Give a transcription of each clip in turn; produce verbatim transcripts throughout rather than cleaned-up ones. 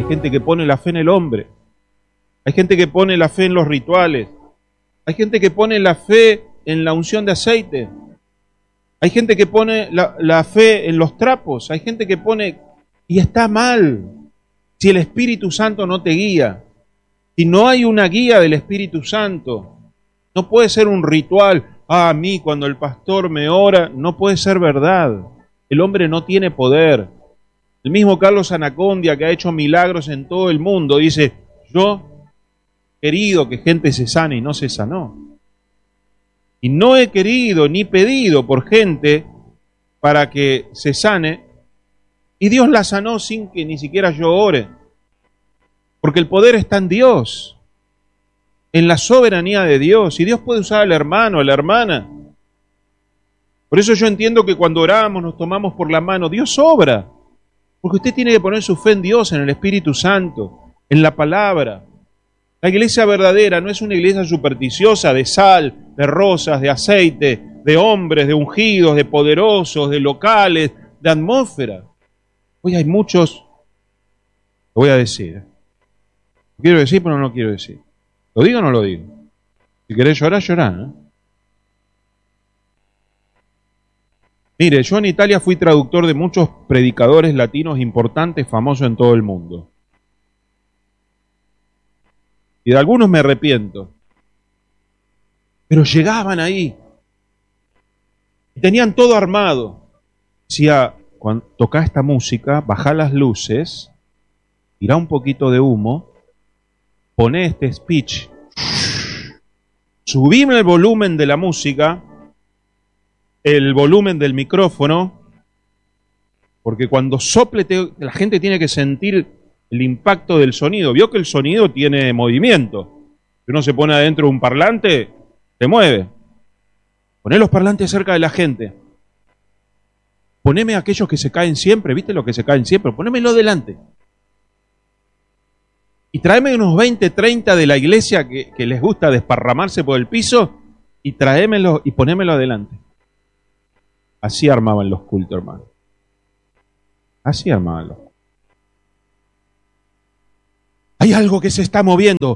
Hay gente que pone la fe en el hombre. Hay gente que pone la fe en los rituales. Hay gente que pone la fe en la unción de aceite. Hay gente que pone la, la fe en los trapos. Hay gente que pone... Y está mal. Si el Espíritu Santo no te guía. Si no hay una guía del Espíritu Santo. No puede ser un ritual. Ah, a mí cuando el pastor me ora. No puede ser verdad. El hombre no tiene poder. El mismo Carlos Anacondia, que ha hecho milagros en todo el mundo, dice, yo he querido que gente se sane y no se sanó. Y no he querido ni pedido por gente para que se sane, y Dios la sanó sin que ni siquiera yo ore. Porque el poder está en Dios, en la soberanía de Dios, y Dios puede usar al hermano, a la hermana. Por eso yo entiendo que cuando oramos, nos tomamos por la mano, Dios obra. Porque usted tiene que poner su fe en Dios, en el Espíritu Santo, en la palabra. La iglesia verdadera no es una iglesia supersticiosa de sal, de rosas, de aceite, de hombres, de ungidos, de poderosos, de locales, de atmósfera. Hoy hay muchos, lo voy a decir. Lo quiero decir, pero no lo quiero decir. ¿Lo digo o no lo digo? Si querés llorar, llorá, ¿no? Mire, yo en Italia fui traductor de muchos predicadores latinos importantes, famosos en todo el mundo. Y de algunos me arrepiento. Pero llegaban ahí. Y tenían todo armado. Decía, cuando toca esta música, bajá las luces, tirá un poquito de humo, poné este speech, subime el volumen de la música, el volumen del micrófono, porque cuando sople te, la gente tiene que sentir el impacto del sonido. Vio que el sonido tiene movimiento. Si uno se pone adentro de un parlante, se mueve. Poné los parlantes cerca de la gente. Poneme aquellos que se caen siempre, ¿viste los que se caen siempre? Ponémelo delante. Y tráeme unos veinte, treinta de la iglesia que, que les gusta desparramarse por el piso y tráemelo y ponémelo adelante. Así armaban los cultos, hermano. Así armaban los cultos. Hay algo que se está moviendo.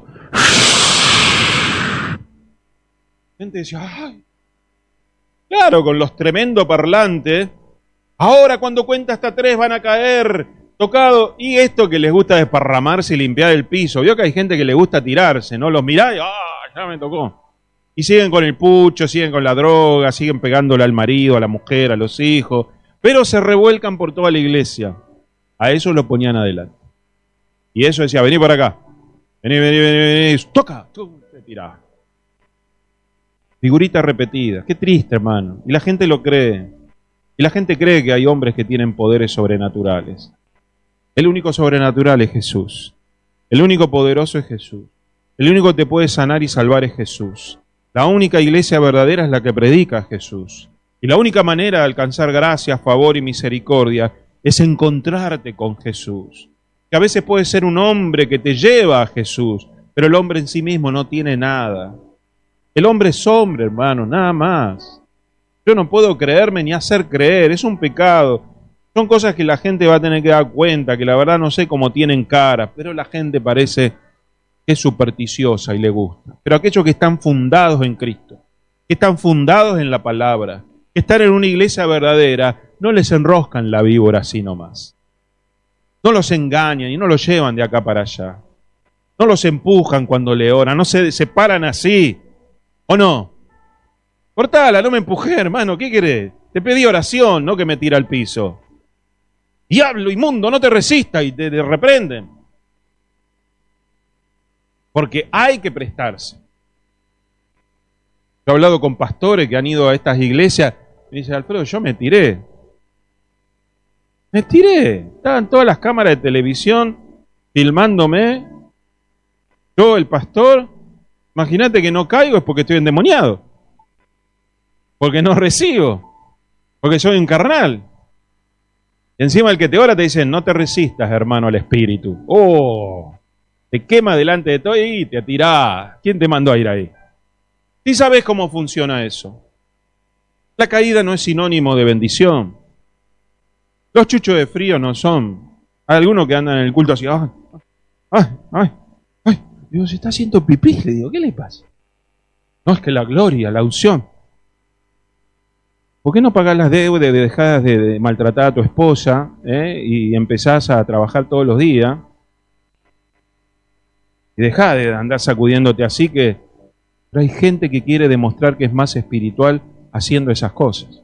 La gente decía, ¡ay! Claro, con los tremendos parlantes. Ahora cuando cuenta hasta tres van a caer tocados. Y esto que les gusta desparramarse y limpiar el piso. Vio que hay gente que le gusta tirarse, ¿no? Los mirá y ¡ah! Ya me tocó. Y siguen con el pucho, siguen con la droga, siguen pegándole al marido, a la mujer, a los hijos. Pero se revuelcan por toda la iglesia. A eso lo ponían adelante. Y eso decía, vení por acá. Vení, vení, vení, vení. Toca. Se tiraba. Figuritas repetidas. Qué triste, hermano. Y la gente lo cree. Y la gente cree que hay hombres que tienen poderes sobrenaturales. El único sobrenatural es Jesús. El único poderoso es Jesús. El único que te puede sanar y salvar es Jesús. La única iglesia verdadera es la que predica a Jesús. Y la única manera de alcanzar gracia, favor y misericordia es encontrarte con Jesús. Que a veces puede ser un hombre que te lleva a Jesús, pero el hombre en sí mismo no tiene nada. El hombre es hombre, hermano, nada más. Yo no puedo creerme ni hacer creer, es un pecado. Son cosas que la gente va a tener que dar cuenta, que la verdad no sé cómo tienen cara, pero la gente parece que es supersticiosa y le gusta. Pero aquellos que están fundados en Cristo, que están fundados en la palabra, que están en una iglesia verdadera, no les enroscan la víbora así nomás. No los engañan y no los llevan de acá para allá. No los empujan cuando le oran, no se separan así. ¿O no? Cortala, no me empujé, hermano, ¿qué querés? Te pedí oración, no que me tira al piso. Diablo inmundo, no te resistas y te, te reprenden. Porque hay que prestarse. Yo he hablado con pastores que han ido a estas iglesias y dicen, Alfredo, yo me tiré. Me tiré. Estaban todas las cámaras de televisión filmándome. Yo, el pastor, imagínate que no caigo es porque estoy endemoniado. Porque no recibo. Porque soy un carnal. Y encima el que te ora te dice, no te resistas, hermano, al espíritu. ¡Oh! Te quema delante de todo y te tirás. ¿Quién te mandó a ir ahí? ¿Sí sabes cómo funciona eso? La caída no es sinónimo de bendición. Los chuchos de frío no son. Hay algunos que andan en el culto así, ¡ah! Ay, ay, ay. Digo, se está haciendo pipí. Le digo, ¿qué le pasa? No, es que la gloria, la unción. ¿Por qué no pagás las deudas, de dejar de, de maltratar a tu esposa eh, y empezás a trabajar todos los días? Y dejá de andar sacudiéndote así que... Pero hay gente que quiere demostrar que es más espiritual haciendo esas cosas.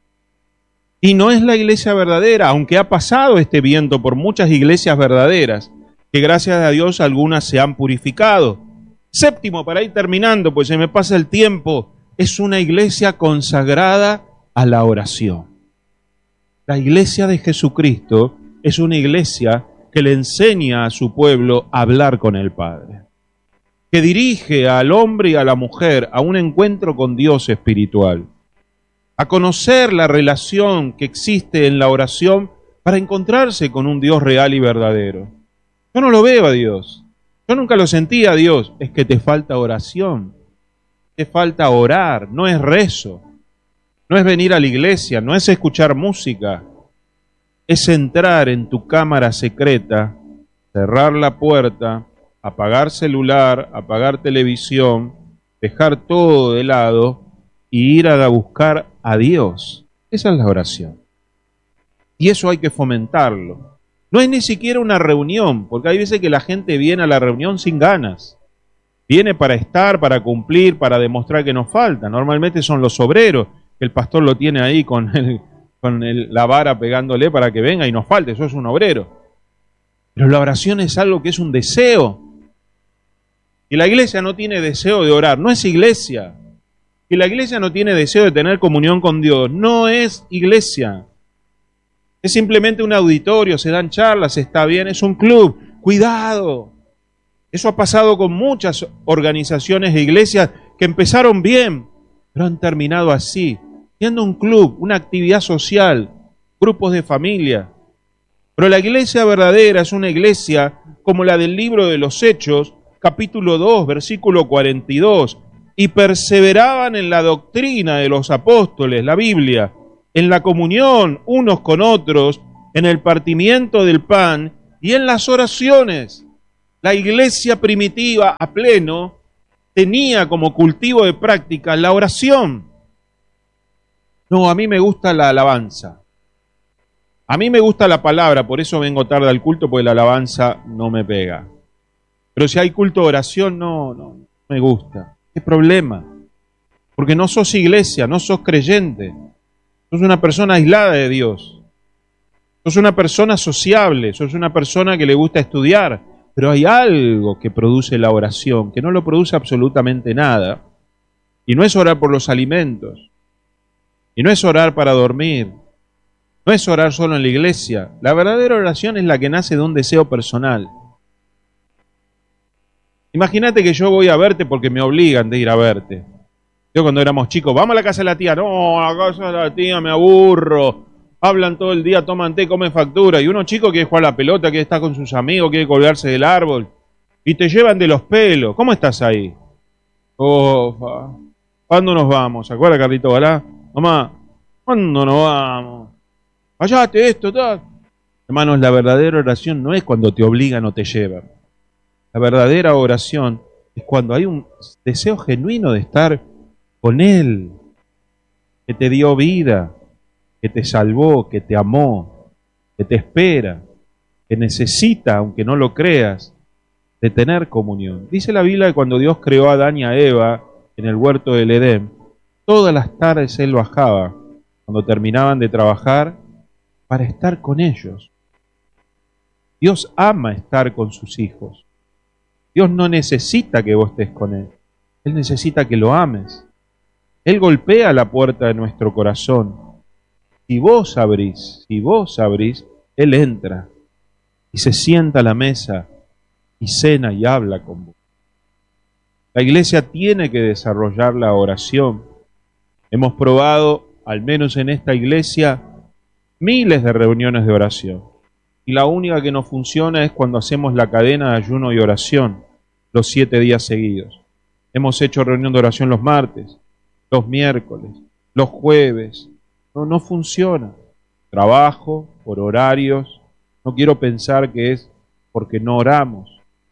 Y no es la iglesia verdadera, aunque ha pasado este viento por muchas iglesias verdaderas, que gracias a Dios algunas se han purificado. Séptimo, para ir terminando, pues se me pasa el tiempo, es una iglesia consagrada a la oración. La iglesia de Jesucristo es una iglesia que le enseña a su pueblo a hablar con el Padre, que dirige al hombre y a la mujer a un encuentro con Dios espiritual, a conocer la relación que existe en la oración para encontrarse con un Dios real y verdadero. Yo no lo veo a Dios, yo nunca lo sentí a Dios, es que te falta oración, te falta orar, no es rezo. No es venir a la iglesia, no es escuchar música, es entrar en tu cámara secreta, cerrar la puerta, apagar celular, apagar televisión, dejar todo de lado y ir a buscar a Dios. Esa es la oración. Y eso hay que fomentarlo. No es ni siquiera una reunión, porque hay veces que la gente viene a la reunión sin ganas. Viene para estar, para cumplir, para demostrar que nos falta. Normalmente son los obreros, que el pastor lo tiene ahí con, el, con el, la vara pegándole para que venga y nos falte, eso es un obrero. Pero la oración es algo que es un deseo. Y la iglesia no tiene deseo de orar, no es iglesia. Y la iglesia no tiene deseo de tener comunión con Dios, no es iglesia. Es simplemente un auditorio, se dan charlas, está bien, es un club. Cuidado. Eso ha pasado con muchas organizaciones e iglesias que empezaron bien, pero han terminado así, siendo un club, una actividad social, grupos de familia. Pero la iglesia verdadera es una iglesia como la del libro de los Hechos, capítulo dos, versículo cuarenta y dos. Y perseveraban en la doctrina de los apóstoles, la Biblia, en la comunión unos con otros, en el partimiento del pan y en las oraciones. La iglesia primitiva a pleno tenía como cultivo de práctica la oración. No, a mí me gusta la alabanza. A mí me gusta la palabra, por eso vengo tarde al culto, porque la alabanza no me pega. Pero si hay culto de oración, no, no, no me gusta. ¿Qué problema? Porque no sos iglesia, no sos creyente. Sos una persona aislada de Dios. Sos una persona sociable, sos una persona que le gusta estudiar. Pero hay algo que produce la oración, que no lo produce absolutamente nada. Y no es orar por los alimentos. Y no es orar para dormir. No es orar solo en la iglesia. La verdadera oración es la que nace de un deseo personal. Imagínate que yo voy a verte porque me obligan de ir a verte. Yo cuando éramos chicos, vamos a la casa de la tía. No, a la casa de la tía me aburro. Hablan todo el día, toman té, comen factura. Y uno chico quiere jugar a la pelota, quiere estar con sus amigos, quiere colgarse del árbol. Y te llevan de los pelos. ¿Cómo estás ahí? Oh, ¿cuándo nos vamos? ¿Se acuerda, Carlito Balá? Mamá, ¿cuándo nos vamos? Callate esto, tal. Hermanos, la verdadera oración no es cuando te obligan o te llevan. La verdadera oración es cuando hay un deseo genuino de estar con Él, que te dio vida, que te salvó, que te amó, que te espera, que necesita, aunque no lo creas, de tener comunión. Dice la Biblia que cuando Dios creó a Adán y a Eva en el huerto del Edén, todas las tardes Él bajaba, cuando terminaban de trabajar, para estar con ellos. Dios ama estar con sus hijos. Dios no necesita que vos estés con Él. Él necesita que lo ames. Él golpea la puerta de nuestro corazón. Si vos abrís, si vos abrís, Él entra y se sienta a la mesa y cena y habla con vos. La iglesia tiene que desarrollar la oración. Hemos probado, al menos en esta iglesia, miles de reuniones de oración. Y la única que no funciona es cuando hacemos la cadena de ayuno y oración, los siete días seguidos. Hemos hecho reunión de oración los martes, los miércoles, los jueves. No, no funciona. Trabajo por horarios. No quiero pensar que es porque no oramos.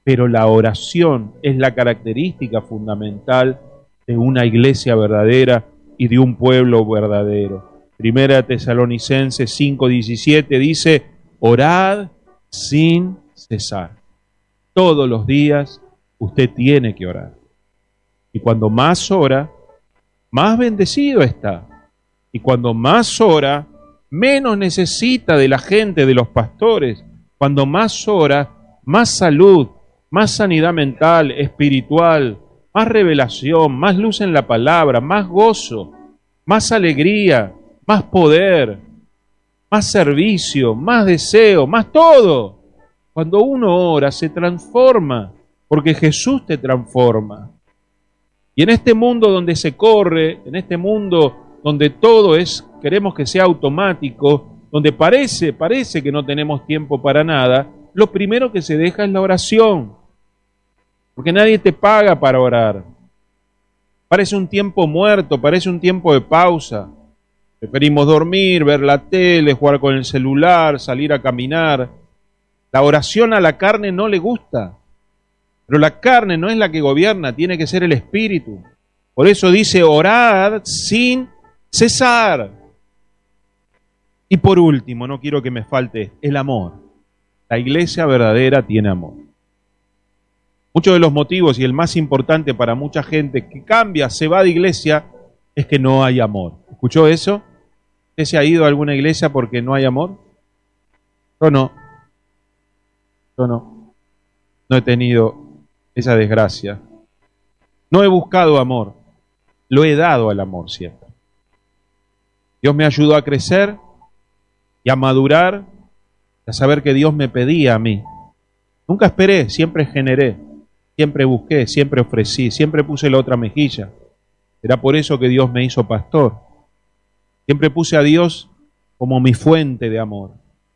pero la oración es la característica fundamental de una iglesia verdadera y de un pueblo verdadero. Primera Tesalonicenses cinco diecisiete dice, orad sin cesar. Todos los días usted tiene que orar. Y cuando más ora, más bendecido está. Y cuando más ora, menos necesita de la gente, de los pastores. Cuando más ora, más salud, más sanidad mental, espiritual, más revelación, más luz en la palabra, más gozo, más alegría, más poder, más servicio, más deseo, más todo. Cuando uno ora se transforma, porque Jesús te transforma. Y en este mundo donde se corre, en este mundo donde todo es, queremos que sea automático, donde parece, parece que no tenemos tiempo para nada, lo primero que se deja es la oración. Porque nadie te paga para orar. Parece un tiempo muerto, parece un tiempo de pausa. Preferimos dormir, ver la tele, jugar con el celular, salir a caminar. La oración a la carne no le gusta. Pero la carne no es la que gobierna, tiene que ser el espíritu. Por eso dice, orad sin cesar. Y por último, no quiero que me falte, el amor. La iglesia verdadera tiene amor. Muchos de los motivos, y el más importante para mucha gente que cambia, se va de iglesia, es que no hay amor. ¿Escuchó eso? ¿Usted se ha ido a alguna iglesia porque no hay amor? Yo no. Yo no. No he tenido esa desgracia. No he buscado amor. Lo he dado al amor siempre. Dios me ayudó a crecer y a madurar, a saber que Dios me pedía a mí. Nunca esperé, siempre generé. Siempre busqué, siempre ofrecí, siempre puse la otra mejilla. Era por eso que Dios me hizo pastor. Siempre puse a Dios como mi fuente de amor.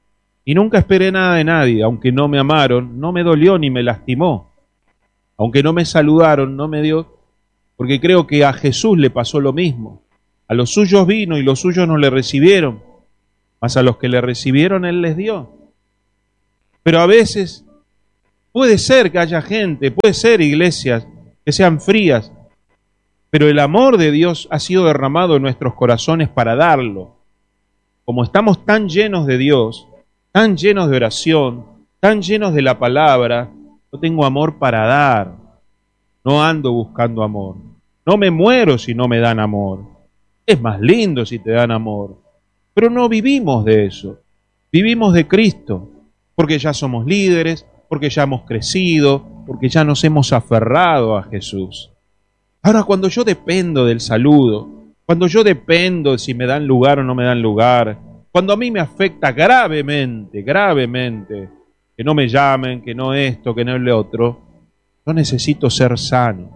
Y nunca esperé nada de nadie, aunque no me amaron, no me dolió ni me lastimó. Aunque no me saludaron, no me dio, porque creo que a Jesús le pasó lo mismo. A los suyos vino y los suyos no le recibieron, mas a los que le recibieron Él les dio. Pero a veces puede ser que haya gente, puede ser iglesias que sean frías, pero el amor de Dios ha sido derramado en nuestros corazones para darlo. Como estamos tan llenos de Dios, tan llenos de oración, tan llenos de la palabra, yo tengo amor para dar. No ando buscando amor. No me muero si no me dan amor. Es más lindo si te dan amor. Pero no vivimos de eso. Vivimos de Cristo, porque ya somos líderes, porque ya hemos crecido, porque ya nos hemos aferrado a Jesús. Ahora, cuando yo dependo del saludo, cuando yo dependo de si me dan lugar o no me dan lugar, cuando a mí me afecta gravemente, gravemente, que no me llamen, que no esto, que no lo otro, yo necesito ser sano.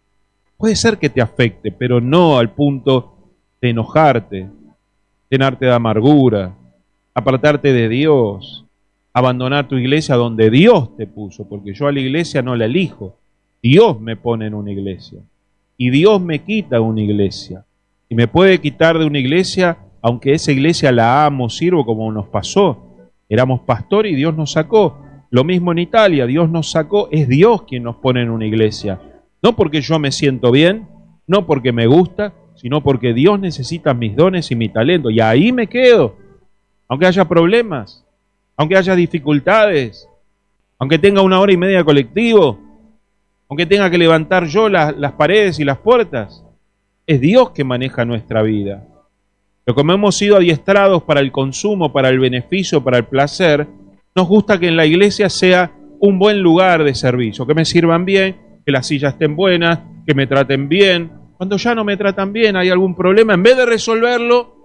Puede ser que te afecte, pero no al punto de enojarte, llenarte de amargura, apartarte de Dios, abandonar tu iglesia donde Dios te puso, porque yo a la iglesia no la elijo. Dios me pone en una iglesia. Y Dios me quita una iglesia. Y me puede quitar de una iglesia, aunque esa iglesia la amo, sirvo, como nos pasó. Éramos pastor y Dios nos sacó. Lo mismo en Italia, Dios nos sacó. Es Dios quien nos pone en una iglesia. No porque yo me siento bien, no porque me gusta, sino porque Dios necesita mis dones y mi talento. Y ahí me quedo. Aunque haya problemas, aunque haya dificultades, aunque tenga una hora y media de colectivo, aunque tenga que levantar yo las, las paredes y las puertas, es Dios que maneja nuestra vida. Pero como hemos sido adiestrados para el consumo, para el beneficio, para el placer, nos gusta que en la iglesia sea un buen lugar de servicio, que me sirvan bien, que las sillas estén buenas, que me traten bien. Cuando ya no me tratan bien, hay algún problema, en vez de resolverlo,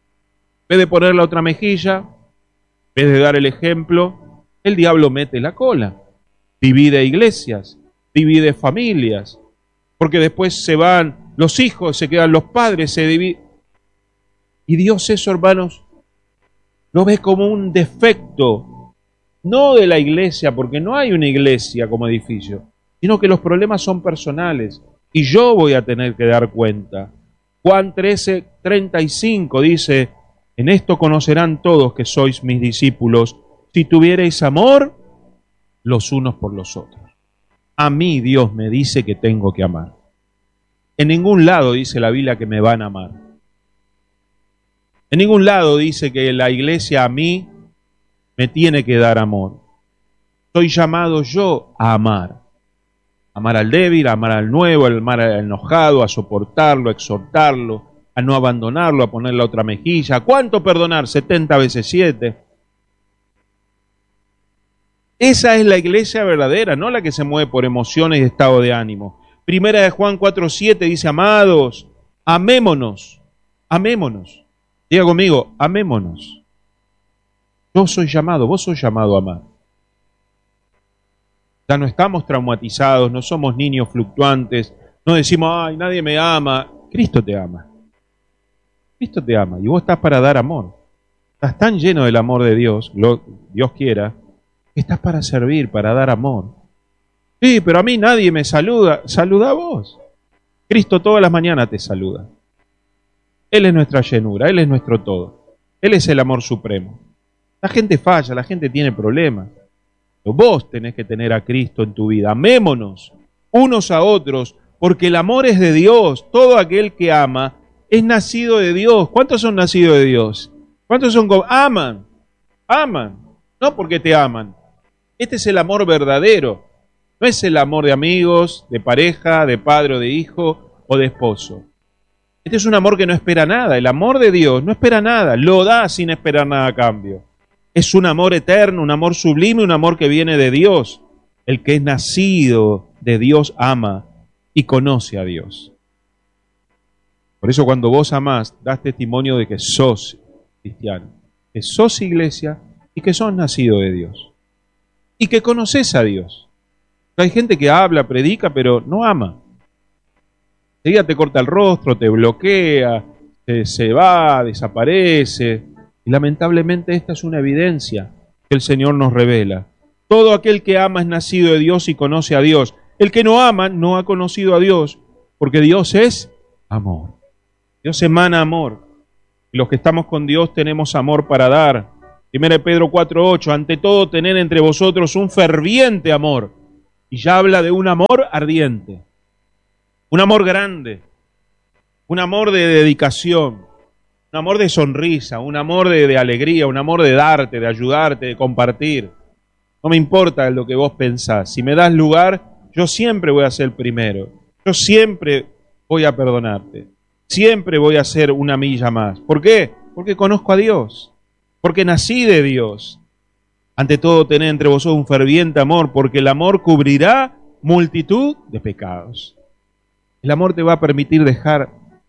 en vez de poner la otra mejilla, en vez de dar el ejemplo, el diablo mete la cola, divide iglesias, divide familias, porque después se van los hijos, se quedan los padres, se divide. Y Dios eso, hermanos, lo ve como un defecto, no de la iglesia, porque no hay una iglesia como edificio, sino que los problemas son personales, y yo voy a tener que dar cuenta. Juan trece, treinta y cinco dice, en esto conocerán todos que sois mis discípulos, si tuviereis amor los unos por los otros. A mí Dios me dice que tengo que amar. En ningún lado dice la Biblia que me van a amar. En ningún lado dice que la iglesia a mí me tiene que dar amor. Soy llamado yo a amar. Amar al débil, a amar al nuevo, a amar al enojado, a soportarlo, a exhortarlo, a no abandonarlo, a poner la otra mejilla. ¿Cuánto perdonar? setenta veces siete. Esa es la iglesia verdadera, no la que se mueve por emociones y estado de ánimo. Primera de Juan cuatro siete dice, amados, amémonos, amémonos. Diga conmigo, amémonos. Yo soy llamado, vos sos llamado a amar. Ya no estamos traumatizados, no somos niños fluctuantes, no decimos, ay, nadie me ama. Cristo te ama. Cristo te ama y vos estás para dar amor. Estás tan lleno del amor de Dios, lo, Dios quiera, que estás para servir, para dar amor. Sí, pero a mí nadie me saluda. Saluda a vos. Cristo todas las mañanas te saluda. Él es nuestra llenura, Él es nuestro todo. Él es el amor supremo. La gente falla, la gente tiene problemas. Pero vos tenés que tener a Cristo en tu vida. Amémonos unos a otros, porque el amor es de Dios. Todo aquel que ama es nacido de Dios. ¿Cuántos son nacidos de Dios? ¿Cuántos son como aman? Aman. No porque te aman. Este es el amor verdadero. No es el amor de amigos, de pareja, de padre o de hijo o de esposo. Este es un amor que no espera nada. El amor de Dios no espera nada. Lo da sin esperar nada a cambio. Es un amor eterno, un amor sublime, un amor que viene de Dios. El que es nacido de Dios ama y conoce a Dios. Por eso cuando vos amás, das testimonio de que sos cristiano, que sos iglesia y que sos nacido de Dios. Y que conoces a Dios. Hay gente que habla, predica, pero no ama. Enseguida te corta el rostro, te bloquea, se, se va, desaparece. Y lamentablemente esta es una evidencia que el Señor nos revela. Todo aquel que ama es nacido de Dios y conoce a Dios. El que no ama no ha conocido a Dios, porque Dios es amor. Dios emana amor. Y los que estamos con Dios tenemos amor para dar. Primera de Pedro cuatro ocho, ante todo tened entre vosotros un ferviente amor. Y ya habla de un amor ardiente. Un amor grande. Un amor de dedicación. Un amor de sonrisa, un amor de, de alegría, un amor de darte, de ayudarte, de compartir. No me importa lo que vos pensás. Si me das lugar, yo siempre voy a ser el primero. Yo siempre voy a perdonarte. Siempre voy a hacer una milla más. ¿Por qué? Porque conozco a Dios. Porque nací de Dios. Ante todo, tened entre vosotros un ferviente amor, porque el amor cubrirá multitud de pecados. El amor te va a permitir dejar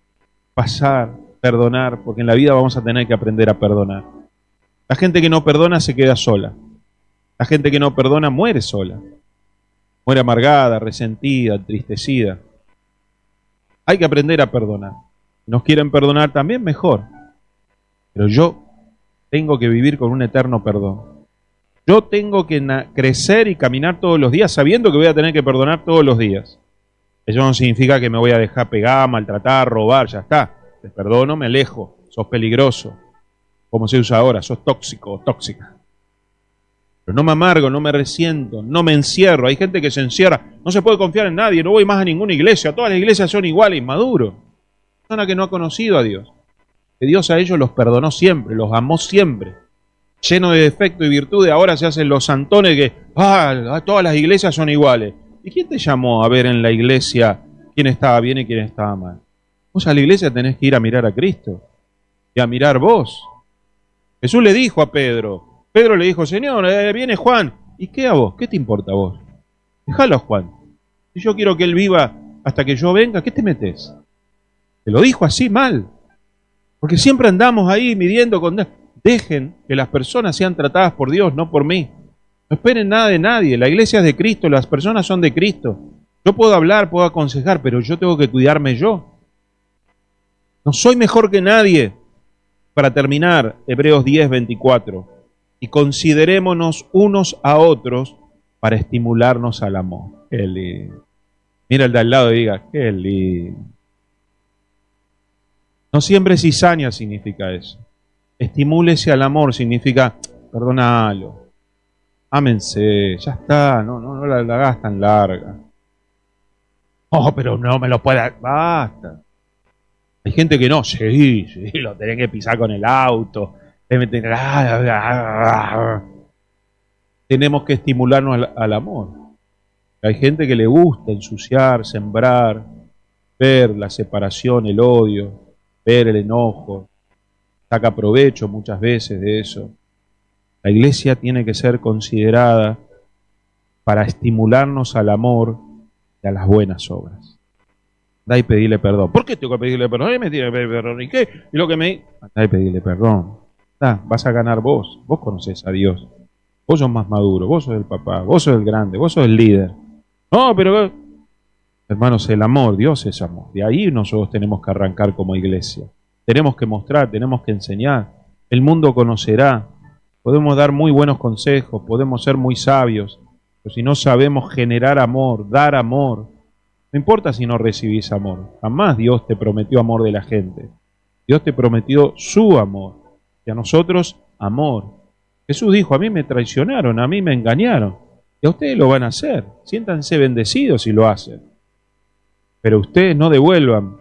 pasar, perdonar, porque en la vida vamos a tener que aprender a perdonar. La gente que no perdona se queda sola. La gente que no perdona muere sola. Muere amargada, resentida, entristecida. Hay que aprender a perdonar. Si nos quieren perdonar también, mejor. Pero yo tengo que vivir con un eterno perdón. Yo tengo que crecer y caminar todos los días sabiendo que voy a tener que perdonar todos los días. Eso no significa que me voy a dejar pegar, maltratar, robar, ya está. Te perdono, me alejo, sos peligroso, como se usa ahora, sos tóxico o tóxica. Pero no me amargo, no me resiento, no me encierro. Hay gente que se encierra, no se puede confiar en nadie, no voy más a ninguna iglesia, todas las iglesias son iguales, inmaduros. Persona que no ha conocido a Dios, que Dios a ellos los perdonó siempre, los amó siempre, lleno de defecto y virtud. Ahora se hacen los santones que, ah, todas las iglesias son iguales. ¿Y quién te llamó a ver en la iglesia quién estaba bien y quién estaba mal? Vos a la iglesia tenés que ir a mirar a Cristo y a mirar vos. Jesús le dijo a Pedro, Pedro le dijo, Señor, eh, viene Juan. ¿Y qué a vos? ¿Qué te importa a vos? Déjalo a Juan. Si yo quiero que él viva hasta que yo venga, ¿qué te metes? Te lo dijo así mal. Porque siempre andamos ahí midiendo con... Dejen que las personas sean tratadas por Dios, no por mí. No esperen nada de nadie. La iglesia es de Cristo, las personas son de Cristo. Yo puedo hablar, puedo aconsejar, pero yo tengo que cuidarme yo. No soy mejor que nadie. Para terminar, Hebreos diez, veinticuatro. Y considerémonos unos a otros para estimularnos al amor. Qué lindo. Mira el de al lado y diga, qué lindo. No siempre cizaña significa eso. Estimúlese al amor significa, perdónalo. Ámense, ya está, no, no, no la, la hagas tan larga. Oh, pero no me lo puede... Basta. Hay gente que no, sí, sí, lo tenés que pisar con el auto. Tenemos que estimularnos al, al amor. Hay gente que le gusta ensuciar, sembrar, ver la separación, el odio, ver el enojo. Saca provecho muchas veces de eso. La iglesia tiene que ser considerada para estimularnos al amor y a las buenas obras. Andá y pedirle perdón. ¿Por qué tengo que pedirle perdón? ¿Y me tiene que pedir perdón? ¿Y qué? ¿Y lo que me... Andá y pedirle perdón. Andá, vas a ganar vos. Vos conocés a Dios. Vos sos más maduro. Vos sos el papá. Vos sos el grande. Vos sos el líder. No, pero... Hermanos, el amor, Dios es amor. De ahí nosotros tenemos que arrancar como iglesia. Tenemos que mostrar, tenemos que enseñar. El mundo conocerá. Podemos dar muy buenos consejos, podemos ser muy sabios, pero si no sabemos generar amor, dar amor, no importa si no recibís amor. Jamás Dios te prometió amor de la gente. Dios te prometió su amor. Y a nosotros, amor. Jesús dijo, a mí me traicionaron, a mí me engañaron. Y a ustedes lo van a hacer. Siéntanse bendecidos si lo hacen. Pero ustedes no devuelvan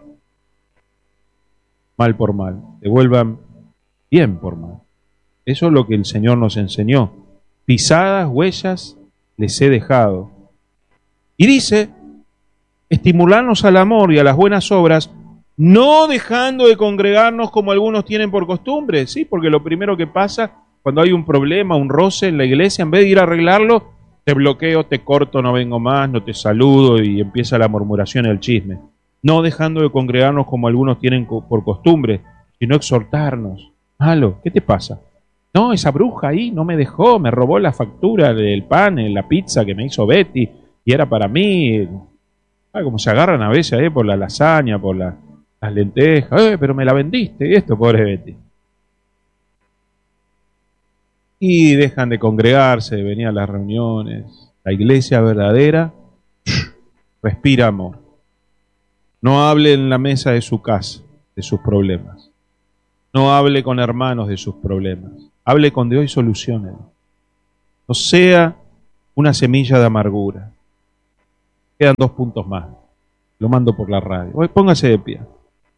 mal por mal. Devuelvan bien por mal. Eso es lo que el Señor nos enseñó. Pisadas, huellas, les he dejado. Y dice, estimularnos al amor y a las buenas obras, no dejando de congregarnos como algunos tienen por costumbre. Sí, porque lo primero que pasa cuando hay un problema, un roce en la iglesia, en vez de ir a arreglarlo, te bloqueo, te corto, no vengo más, no te saludo y empieza la murmuración y el chisme. No dejando de congregarnos como algunos tienen por costumbre, sino exhortarnos. Malo, ¿qué te pasa? No, esa bruja ahí no me dejó, me robó la factura del pan, la pizza que me hizo Betty, y era para mí. Ah, como se agarran a veces eh, por la lasaña, por la, las lentejas, eh, pero me la vendiste, y esto, pobre Betty. Y dejan de congregarse, de venir a las reuniones. La iglesia verdadera respira amor. No hable en la mesa de su casa de sus problemas. No hable con hermanos de sus problemas. Hable con Dios y solucione. No sea una semilla de amargura. Quedan dos puntos más. Lo mando por la radio. Póngase de pie.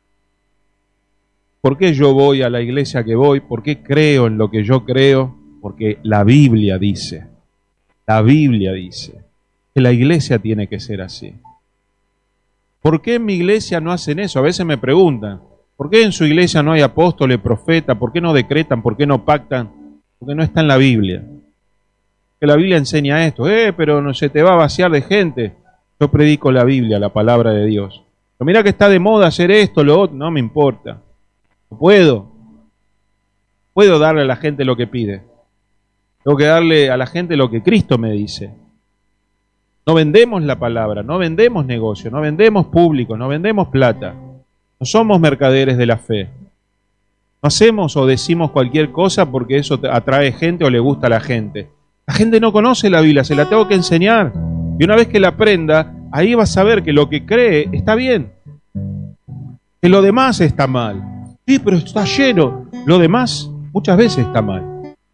¿Por qué yo voy a la iglesia que voy? ¿Por qué creo en lo que yo creo? Porque la Biblia dice, la Biblia dice que la iglesia tiene que ser así. ¿Por qué en mi iglesia no hacen eso? A veces me preguntan, ¿por qué en su iglesia no hay apóstoles, profetas? ¿Por qué no decretan? ¿Por qué no pactan? Porque no está en la Biblia. Que la Biblia enseña esto, eh, pero no se te va a vaciar de gente. Yo predico la Biblia, la palabra de Dios. Pero mira que está de moda hacer esto, lo otro, no me importa. No puedo. Puedo darle a la gente lo que pide. Tengo que darle a la gente lo que Cristo me dice. No vendemos la palabra, no vendemos negocio, no vendemos público, no vendemos plata. No somos mercaderes de la fe. No hacemos o decimos cualquier cosa porque eso atrae gente o le gusta a la gente. La gente no conoce la Biblia, se la tengo que enseñar. Y una vez que la aprenda, ahí va a saber que lo que cree está bien. Que lo demás está mal. Sí, pero está lleno. Lo demás muchas veces está mal.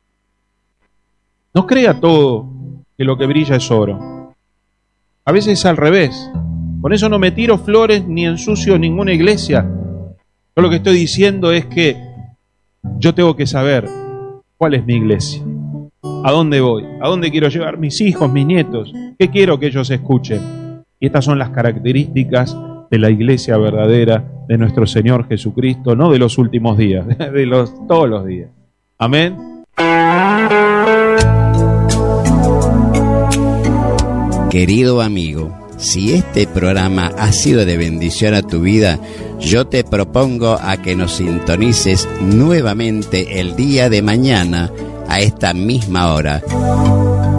No crea todo que lo que brilla es oro. A veces es al revés. Con eso no me tiro flores ni ensucio ninguna iglesia. Yo lo que estoy diciendo es que yo tengo que saber cuál es mi iglesia. ¿A dónde voy? ¿A dónde quiero llevar mis hijos, mis nietos? ¿Qué quiero que ellos escuchen? Y estas son las características de la iglesia verdadera de nuestro Señor Jesucristo, no de los últimos días, de los todos los días. Amén. Querido amigo, si este programa ha sido de bendición a tu vida, yo te propongo a que nos sintonices nuevamente el día de mañana a esta misma hora.